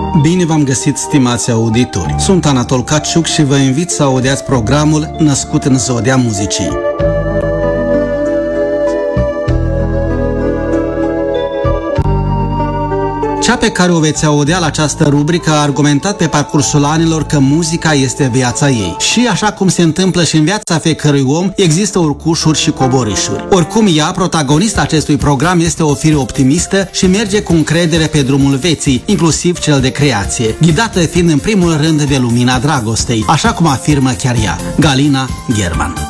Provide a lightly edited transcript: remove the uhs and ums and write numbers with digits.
Bine v-am găsit, stimați auditori! Sunt Anatol Caciuc și vă invit să audiați programul Născut în Zodia Muzicii. Cea pe care o veți audia la această rubrică a argumentat pe parcursul anilor că muzica este viața ei. Și așa cum se întâmplă și în viața fiecărui om, există urcușuri și coborâșuri. Oricum ea, protagonista acestui program, este o fire optimistă și merge cu încredere pe drumul vieții, inclusiv cel de creație, ghidată fiind în primul rând de lumina dragostei, așa cum afirmă chiar ea, Galina German.